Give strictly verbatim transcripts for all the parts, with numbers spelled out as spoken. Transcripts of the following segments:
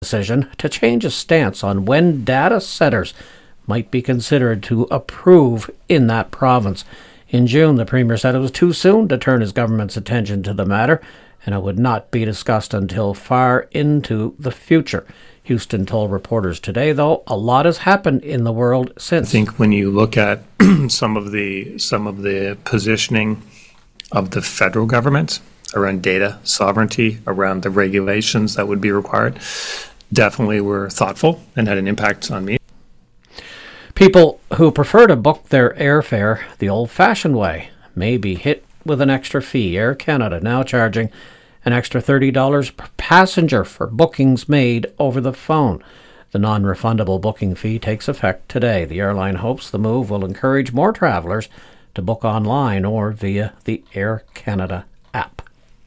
decision to change its stance on when data centres might be considered to approve in that province. In June, the Premier said it was too soon to turn his government's attention to the matter, and it would not be discussed until far into the future. Houston told reporters today, though, a lot has happened in the world since. I think when you look at some of the some of the positioning of the federal government around data sovereignty, around the regulations that would be required, definitely were thoughtful and had an impact on me. People who prefer to book their airfare the old-fashioned way may be hit with an extra fee. Air Canada now charging an extra thirty dollars per passenger for bookings made over the phone. The non-refundable booking fee takes effect today. The airline hopes the move will encourage more travellers to book online or via the Air Canada app.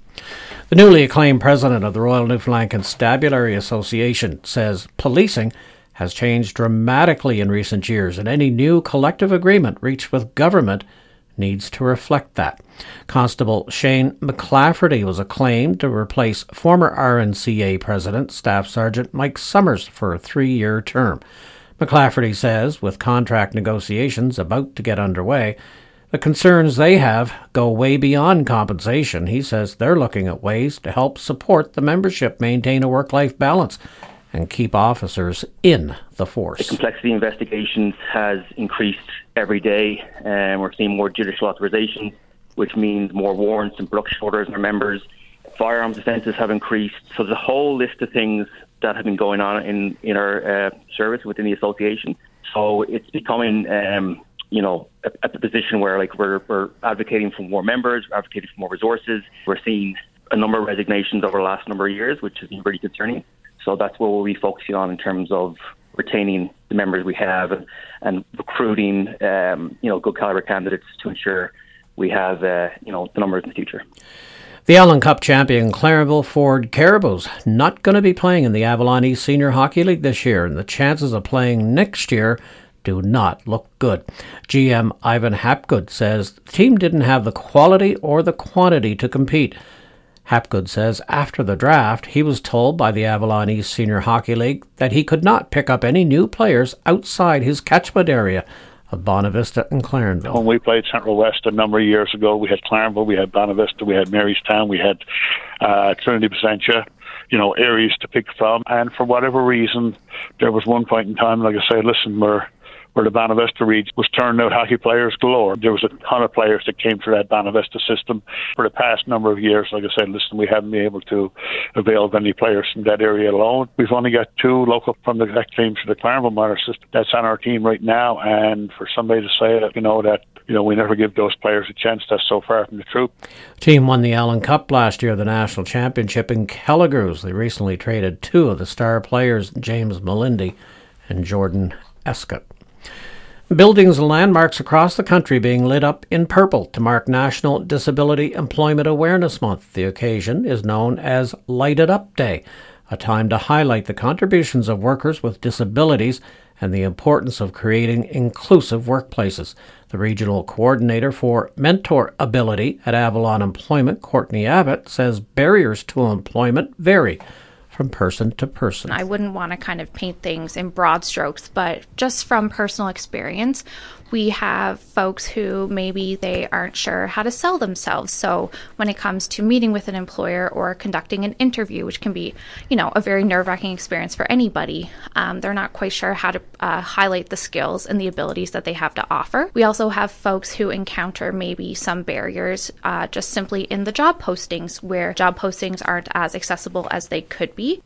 The newly acclaimed president of the Royal Newfoundland Constabulary Association says policing has changed dramatically in recent years, and any new collective agreement reached with government needs to reflect that. Constable Shane McClafferty was acclaimed to replace former R N C A President, Staff Sergeant Mike Summers, for a three-year term. McClafferty says, with contract negotiations about to get underway, the concerns they have go way beyond compensation. He says they're looking at ways to help support the membership maintain a work-life balance and keep officers in the force. The complexity of investigations has increased every day, and we're seeing more judicial authorization, which means more warrants and production orders on our members. Firearms offences have increased. So there's a whole list of things that have been going on in, in our uh, service within the association. So it's becoming, um, you know, at the position where like we're, we're advocating for more members, we're advocating for more resources. We're seeing a number of resignations over the last number of years, which is really concerning. So that's what we'll be focusing on in terms of retaining the members we have and, and recruiting, um, you know, good caliber candidates to ensure we have, uh, you know, the numbers in the future. The Allen Cup champion Clarenville Ford Caribous not going to be playing in the Avalon East Senior Hockey League this year, and the chances of playing next year do not look good. G M Ivan Hapgood says the team didn't have the quality or the quantity to compete. Hapgood says after the draft, he was told by the Avalon East Senior Hockey League that he could not pick up any new players outside his catchment area of Bonavista and Clarenville. When we played Central West a number of years ago, we had Clarenville, we had Bonavista, we had Marystown, we had uh, Trinity Placentia, you know, areas to pick from. And for whatever reason, there was one point in time, like I say, listen, we're where the Bonavista region was turning out hockey players galore. There was a ton of players that came through that Bonavista system. For the past number of years, like I said, listen, we haven't been able to avail of any players from that area alone. We've only got two local from the exact teams for the Clarenville minor system that's on our team right now, and for somebody to say that, you know, that you know, we never give those players a chance, that's so far from the truth. Team won the Allen Cup last year, the national championship in Kelligrews. They recently traded two of the star players, James Melindy and Jordan Escott. Buildings and landmarks across the country being lit up in purple to mark National Disability Employment Awareness Month. The occasion is known as Light It Up Day, a time to highlight the contributions of workers with disabilities and the importance of creating inclusive workplaces. The regional coordinator for Mentor Ability at Avalon Employment, Courtney Abbott, says barriers to employment vary from person to person. I wouldn't want to kind of paint things in broad strokes, but just from personal experience, we have folks who maybe they aren't sure how to sell themselves. So when it comes to meeting with an employer or conducting an interview, which can be, you know, a very nerve-wracking experience for anybody, um, they're not quite sure how to uh, highlight the skills and the abilities that they have to offer. We also have folks who encounter maybe some barriers uh, just simply in the job postings, where job postings aren't as accessible as they could be.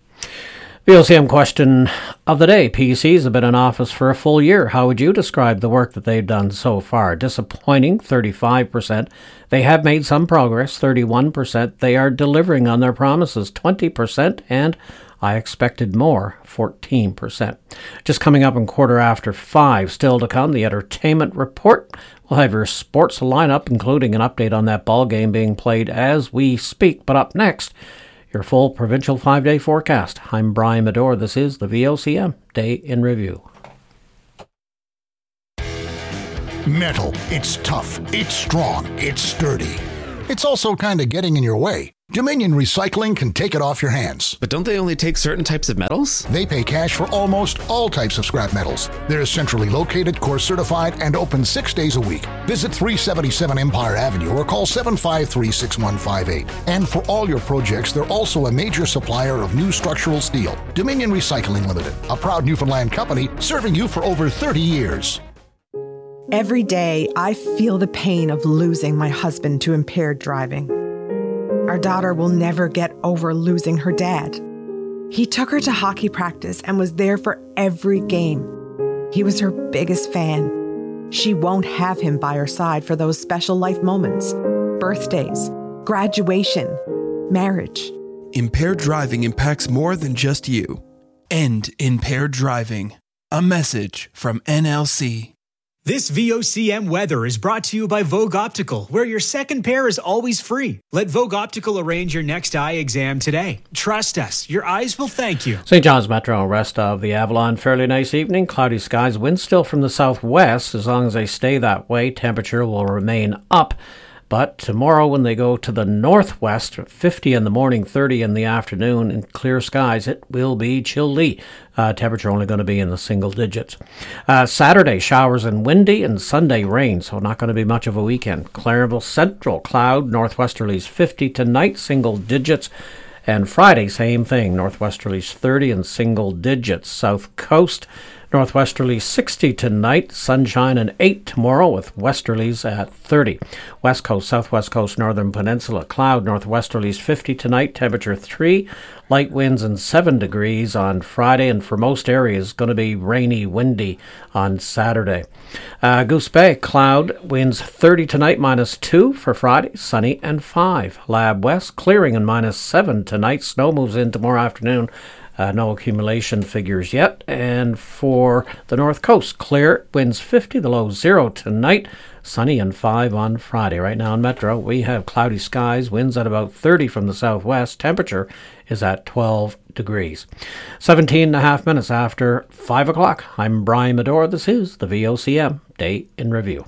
V O C M question of the day. P Cs have been in office for a full year. How would you describe the work that they've done so far? Disappointing, thirty-five percent. They have made some progress, thirty-one percent. They are delivering on their promises, twenty percent. And I expected more, fourteen percent. Just coming up in quarter after five, still to come, the entertainment report. We'll have your sports lineup, including an update on that ball game being played as we speak. But up next, your full provincial five-day forecast. I'm Brian Medore. This is the V O C M Day in Review. Metal. It's tough. It's strong. It's sturdy. It's also kind of getting in your way. Dominion Recycling can take it off your hands. But don't they only take certain types of metals? They pay cash for almost all types of scrap metals. They're centrally located, course certified, and open six days a week. Visit three seventy-seven Empire Avenue or call seven five three, six one five eight. And for all your projects, they're also a major supplier of new structural steel. Dominion Recycling Limited, a proud Newfoundland company serving you for over thirty years. Every day, I feel the pain of losing my husband to impaired driving. Our daughter will never get over losing her dad. He took her to hockey practice and was there for every game. He was her biggest fan. She won't have him by her side for those special life moments, birthdays, graduation, marriage. Impaired driving impacts more than just you. End impaired driving. A message from N L C. This V O C M weather is brought to you by Vogue Optical, where your second pair is always free. Let Vogue Optical arrange your next eye exam today. Trust us, your eyes will thank you. Saint John's Metro, rest of the Avalon, fairly nice evening. Cloudy skies, wind still from the southwest. As long as they stay that way, temperature will remain up. But tomorrow when they go to the northwest, fifty in the morning, thirty in the afternoon, and clear skies, it will be chilly. Uh, temperature only going to be in the single digits. Uh, Saturday, showers and windy, and Sunday rain, so not going to be much of a weekend. Clarenville Central, cloud, northwesterlies fifty tonight, single digits. And Friday, same thing, northwesterlies thirty and single digits. South Coast, northwesterly sixty tonight, sunshine and eight tomorrow with westerlies at thirty. West Coast, Southwest Coast, Northern Peninsula, cloud, northwesterlies fifty tonight, temperature three. Light winds and seven degrees on Friday, and for most areas going to be rainy, windy on Saturday. Uh, Goose Bay, cloud, winds thirty tonight, minus two for Friday, sunny and five. Lab West, clearing and minus seven tonight. Snow moves in tomorrow afternoon. Uh, no accumulation figures yet. And for the North Coast, clear, winds fifty, the low zero tonight, sunny and five on Friday. Right now in Metro, we have cloudy skies, winds at about thirty from the southwest. Temperature is at twelve degrees. seventeen and a half minutes after five o'clock. I'm Brian Medore. This is the V O C M Day in Review.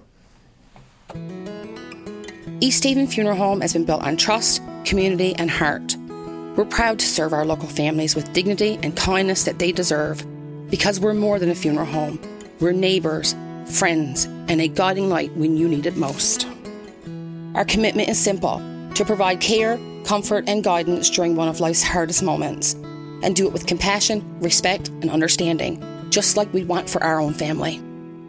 East Haven Funeral Home has been built on trust, community, and heart. We're proud to serve our local families with dignity and kindness that they deserve, because we're more than a funeral home. We're neighbours, friends, and a guiding light when you need it most. Our commitment is simple: to provide care, comfort, and guidance during one of life's hardest moments, and do it with compassion, respect, and understanding, just like we want for our own family.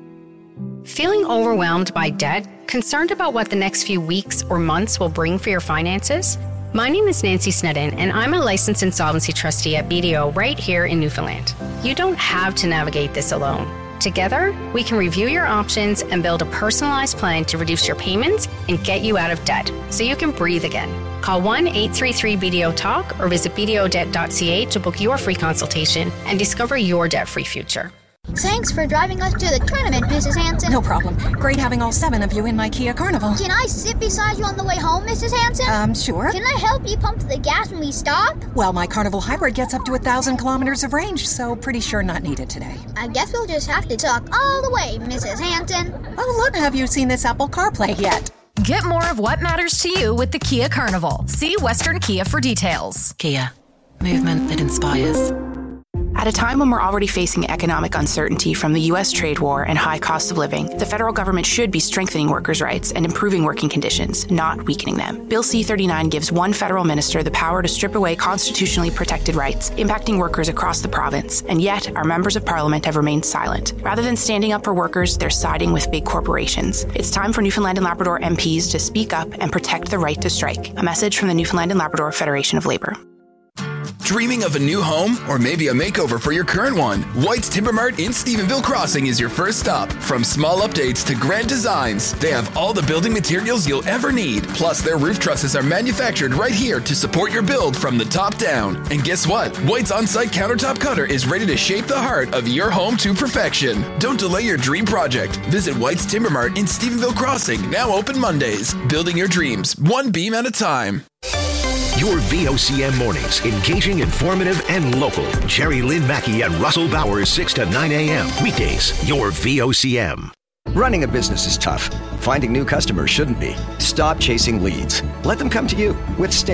Feeling overwhelmed by debt? Concerned about what the next few weeks or months will bring for your finances? My name is Nancy Snedden, and I'm a licensed insolvency trustee at B D O right here in Newfoundland. You don't have to navigate this alone. Together, we can review your options and build a personalized plan to reduce your payments and get you out of debt so you can breathe again. Call one eight three three B D O talk or visit b d o debt dot c a to book your free consultation and discover your debt-free future. Thanks for driving us to the tournament, Missus Hanson. No problem. Great having all seven of you in my Kia Carnival. Can I sit beside you on the way home, Missus Hanson? Um, sure. Can I help you pump the gas when we stop? Well, my Carnival Hybrid gets up to a thousand kilometers of range, so pretty sure not needed today. I guess we'll just have to talk all the way, Missus Hanson. Oh, look, have you seen this Apple CarPlay yet? Get more of what matters to you with the Kia Carnival. See Western Kia for details. Kia. Movement that inspires. At a time when we're already facing economic uncertainty from the U S trade war and high cost of living, the federal government should be strengthening workers' rights and improving working conditions, not weakening them. Bill C thirty-nine gives one federal minister the power to strip away constitutionally protected rights, impacting workers across the province, and yet our members of parliament have remained silent. Rather than standing up for workers, they're siding with big corporations. It's time for Newfoundland and Labrador M Ps to speak up and protect the right to strike. A message from the Newfoundland and Labrador Federation of Labour. Dreaming of a new home or maybe a makeover for your current one? White's Timber Mart in Stephenville Crossing is your first stop. From small updates to grand designs, they have all the building materials you'll ever need. Plus, their roof trusses are manufactured right here to support your build from the top down. And guess what? White's on-site countertop cutter is ready to shape the heart of your home to perfection. Don't delay your dream project. Visit White's Timber Mart in Stephenville Crossing, now open Mondays. Building your dreams, one beam at a time. Your V O C M mornings, engaging, informative, and local. Jerry Lynn Mackey and Russell Bowers, six to nine a.m. Weekdays, your V O C M. Running a business is tough. Finding new customers shouldn't be. Stop chasing leads. Let them come to you with Stingray.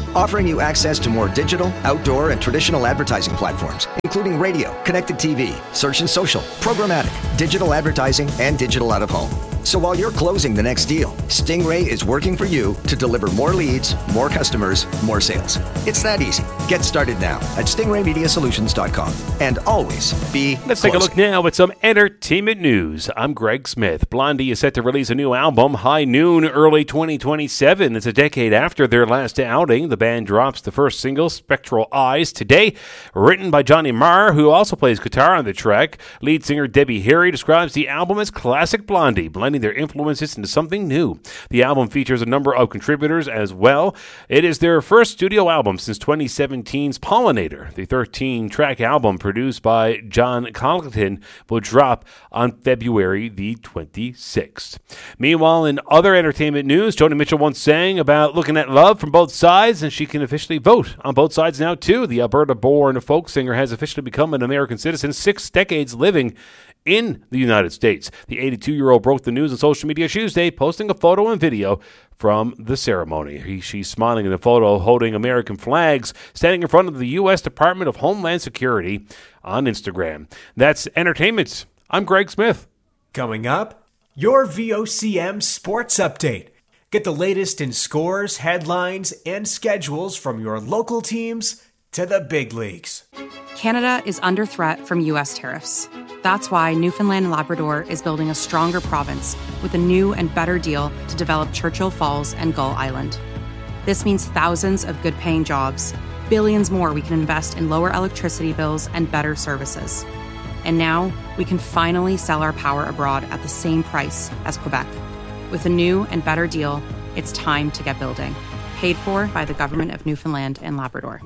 offering you access to more digital, outdoor, and traditional advertising platforms, including radio, connected T V, search and social, programmatic, digital advertising, and digital out-of-home. So while you're closing the next deal, Stingray is working for you to deliver more leads, more customers, more sales. It's that easy. Get started now at stingray media solutions dot com. And always be Let's closing. take a look now at some entertainment news. I'm Greg Smith. Blondie is set to release a new album, High Noon, early twenty twenty-seven. It's a decade after their last outing. The band drops the first single, Spectral Eyes, today. Written by Johnny Marr, who also plays guitar on the track. Lead singer Debbie Harry describes the album as classic Blondie, blending their influences into something new. The album features a number of contributors as well. It is their first studio album since twenty seventeen's Pollinator. The thirteen-track album produced by John Collington will drop on February the twenty-sixth. Meanwhile, in other entertainment news, Joni Mitchell once sang about looking at love from both sides, and she can officially vote on both sides now, too. The Alberta-born folk singer has officially become an American citizen, six decades living in the United States. The eighty-two-year-old broke the news on social media Tuesday, posting a photo and video from the ceremony. He, she's smiling in the photo, holding American flags, standing in front of the U S Department of Homeland Security on Instagram. That's entertainment. I'm Greg Smith. Coming up, your V O C M Sports Update. Get the latest in scores, headlines, and schedules from your local teams to the big leagues. Canada is under threat from U S tariffs. That's why Newfoundland and Labrador is building a stronger province with a new and better deal to develop Churchill Falls and Gull Island. This means thousands of good-paying jobs, billions more we can invest in lower electricity bills and better services. And now we can finally sell our power abroad at the same price as Quebec. With a new and better deal, it's time to get building. Paid for by the Government of Newfoundland and Labrador.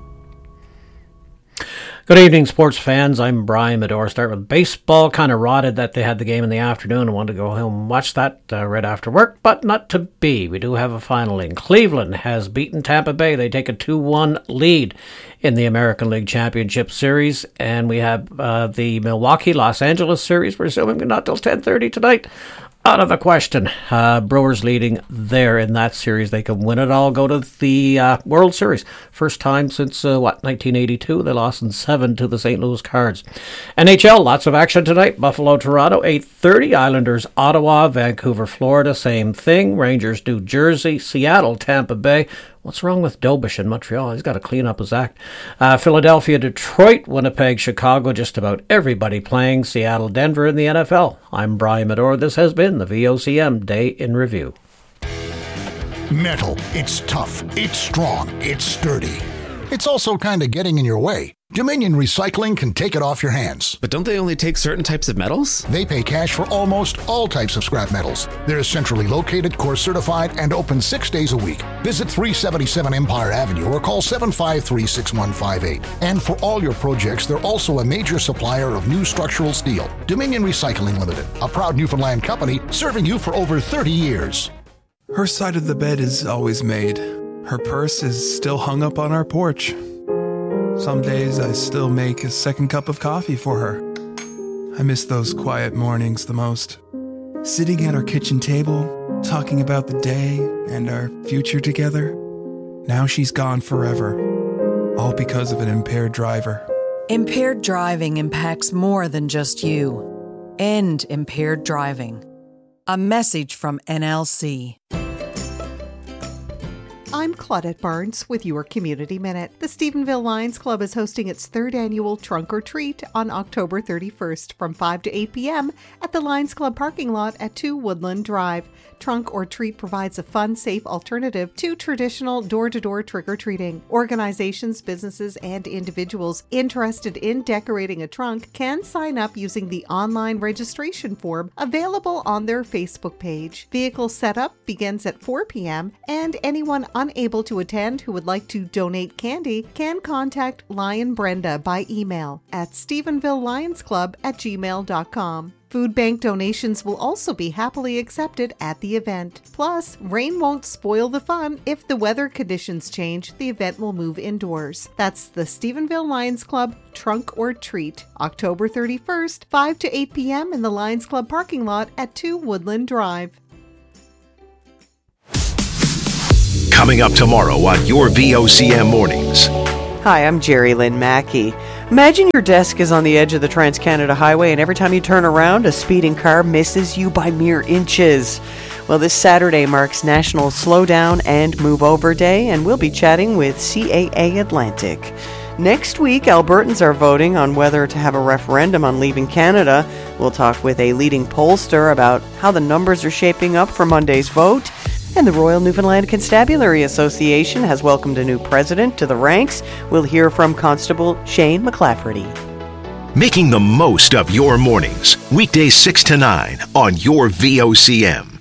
Good evening, sports fans. I'm Brian Medore. Start with baseball. Kind of rotted that they had the game in the afternoon and wanted to go home and watch that uh, right after work, but not to be. We do have a final in. Cleveland has beaten Tampa Bay. They take a two one lead in the American League Championship Series, and we have uh, the Milwaukee-Los Angeles Series. We're assuming not till ten thirty tonight. Out of the question. Uh, Brewers leading there in that series. They can win it all, go to the uh, World Series. First time since, uh, what, nineteen eighty-two. They lost in seven to the Saint Louis Cards. N H L, lots of action tonight. Buffalo, Toronto, eight thirty. Islanders, Ottawa. Vancouver, Florida, same thing. Rangers, New Jersey. Seattle, Tampa Bay. What's wrong with Dobish in Montreal? He's got to clean up his act. Uh, Philadelphia, Detroit, Winnipeg, Chicago, just about everybody playing. Seattle, Denver in the N F L. I'm Brian Medore. This has been the V O C M Day in Review. Metal. It's tough. It's strong. It's sturdy. It's also kind of getting in your way. Dominion Recycling can take it off your hands. But don't they only take certain types of metals? They pay cash for almost all types of scrap metals. They're centrally located, core certified, and open six days a week. Visit three seventy-seven Empire Avenue or call seven five three, six one five eight. And for all your projects, they're also a major supplier of new structural steel. Dominion Recycling Limited, a proud Newfoundland company serving you for over thirty years. Her side of the bed is always made. Her purse is still hung up on our porch. Some days I still make a second cup of coffee for her. I miss those quiet mornings the most. Sitting at our kitchen table, talking about the day and our future together. Now she's gone forever, all because of an impaired driver. Impaired driving impacts more than just you. End impaired driving. A message from N L C. I'm Claudette Barnes with your Community Minute. The Stephenville Lions Club is hosting its third annual Trunk or Treat on October thirty-first from five to eight p.m. at the Lions Club parking lot at two Woodland Drive. Trunk or Treat provides a fun, safe alternative to traditional door-to-door trick-or-treating. Organizations, businesses, and individuals interested in decorating a trunk can sign up using the online registration form available on their Facebook page. Vehicle setup begins at four p.m. and anyone unable to attend who would like to donate candy can contact Lion Brenda by email at stephenville lions club at gmail dot com. Food bank donations will also be happily accepted at the event. Plus, rain won't spoil the fun. If the weather conditions change, the event will move indoors. That's the Stephenville Lions Club Trunk or Treat, October thirty-first, five to eight p.m. in the Lions Club parking lot at two Woodland Drive. Coming up tomorrow on your V O C M Mornings. Hi, I'm Jerry Lynn Mackey. Imagine your desk is on the edge of the Trans-Canada Highway and every time you turn around, a speeding car misses you by mere inches. Well, this Saturday marks National Slow Down and Move Over Day, and we'll be chatting with C A A Atlantic. Next week, Albertans are voting on whether to have a referendum on leaving Canada. We'll talk with a leading pollster about how the numbers are shaping up for Monday's vote. And the Royal Newfoundland Constabulary Association has welcomed a new president to the ranks. We'll hear from Constable Shane McClafferty. Making the most of your mornings. Weekdays six to nine on your V O C M.